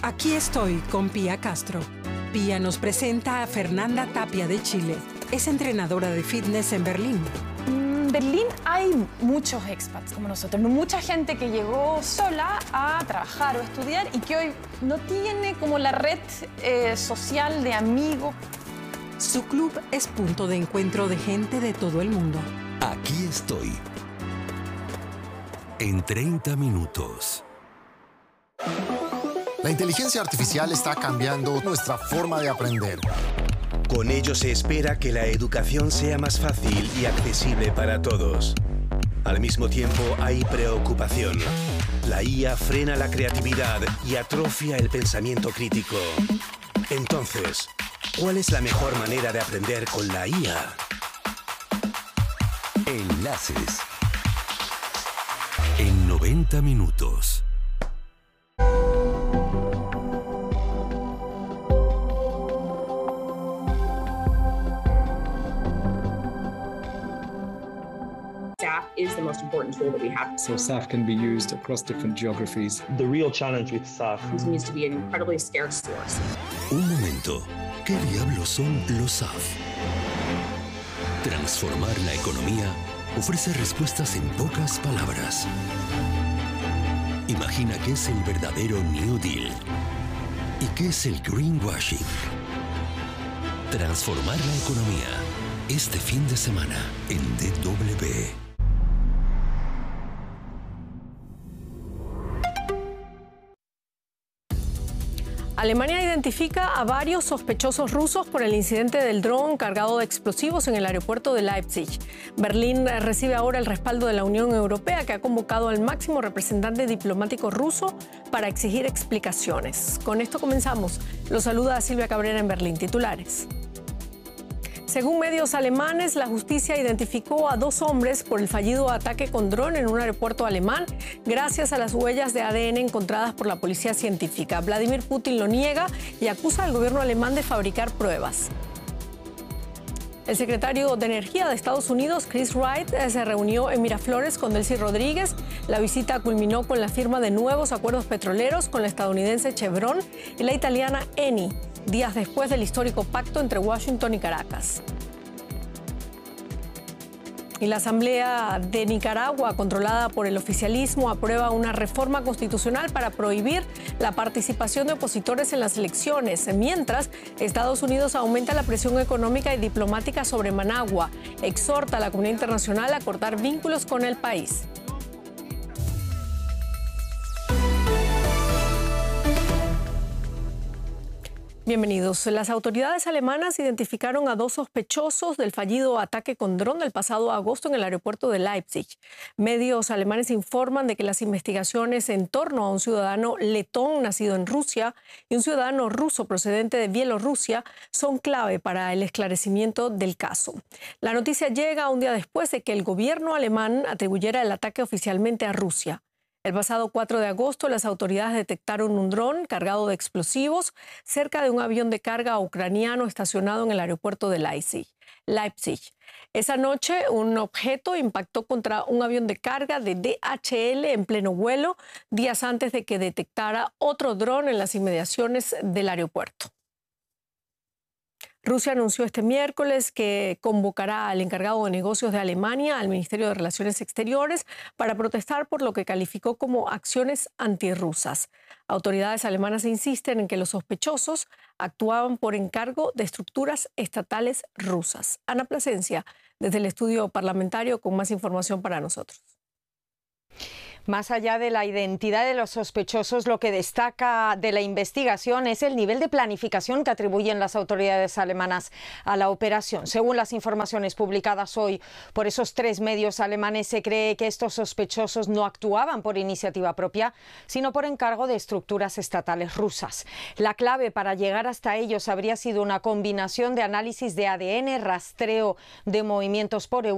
Aquí estoy con Pía Castro. Pía nos presenta a Fernanda Tapia de Chile. Es entrenadora de fitness en Berlín. En Berlín hay muchos expats como nosotros, mucha gente que llegó sola a trabajar o estudiar y que hoy no tiene como la red social de amigos. Su club es punto de encuentro de gente de todo el mundo. Aquí estoy. En 30 minutos. La inteligencia artificial está cambiando nuestra forma de aprender. Con ello se espera que la educación sea más fácil y accesible para todos. Al mismo tiempo hay preocupación. La IA frena la creatividad y atrofia el pensamiento crítico. Entonces, ¿cuál es la mejor manera de aprender con la IA? Enlaces. En 90 minutos. SAF is the most important tool that we have. So SAF can be used across different geographies. The real challenge with SAF continues to be an incredibly scarce source. Un momento. ¿Qué diablos son los SAF? Transformar la economía ofrece respuestas en pocas palabras. Imagina qué es el verdadero New Deal y qué es el greenwashing. Transformar la economía este fin de semana en DW. Alemania identifica a varios sospechosos rusos por el incidente del dron cargado de explosivos en el aeropuerto de Leipzig. Berlín recibe ahora el respaldo de la Unión Europea, que ha convocado al máximo representante diplomático ruso para exigir explicaciones. Con esto comenzamos. Los saluda Silvia Cabrera en Berlín. Titulares. Según medios alemanes, la justicia identificó a 2 hombres por el fallido ataque con dron en un aeropuerto alemán, gracias a las huellas de ADN encontradas por la policía científica. Vladimir Putin lo niega y acusa al gobierno alemán de fabricar pruebas. El secretario de Energía de Estados Unidos, Chris Wright, se reunió en Miraflores con Delcy Rodríguez. La visita culminó con la firma de nuevos acuerdos petroleros con la estadounidense Chevron y la italiana Eni, días después del histórico pacto entre Washington y Caracas. Y la Asamblea de Nicaragua, controlada por el oficialismo, aprueba una reforma constitucional para prohibir la participación de opositores en las elecciones, mientras Estados Unidos aumenta la presión económica y diplomática sobre Managua. Exhorta a la comunidad internacional a cortar vínculos con el país. Bienvenidos. Las autoridades alemanas identificaron a 2 sospechosos del fallido ataque con dron del pasado agosto en el aeropuerto de Leipzig. Medios alemanes informan de que las investigaciones en torno a un ciudadano letón nacido en Rusia y un ciudadano ruso procedente de Bielorrusia son clave para el esclarecimiento del caso. La noticia llega un día después de que el gobierno alemán atribuyera el ataque oficialmente a Rusia. El pasado 4 de agosto, las autoridades detectaron un dron cargado de explosivos cerca de un avión de carga ucraniano estacionado en el aeropuerto de Leipzig. Esa noche, un objeto impactó contra un avión de carga de DHL en pleno vuelo, días antes de que detectara otro dron en las inmediaciones del aeropuerto. Rusia anunció este miércoles que convocará al encargado de negocios de Alemania al Ministerio de Relaciones Exteriores para protestar por lo que calificó como acciones antirrusas. Autoridades alemanas insisten en que los sospechosos actuaban por encargo de estructuras estatales rusas. Ana Plasencia, desde el estudio parlamentario, con más información para nosotros. Más allá de la identidad de los sospechosos, lo que destaca de la investigación es el nivel de planificación que atribuyen las autoridades alemanas a la operación. Según las informaciones publicadas hoy por esos 3 medios alemanes, se cree que estos sospechosos no actuaban por iniciativa propia, sino por encargo de estructuras estatales rusas. La clave para llegar hasta ellos habría sido una combinación de análisis de ADN, rastreo de movimientos por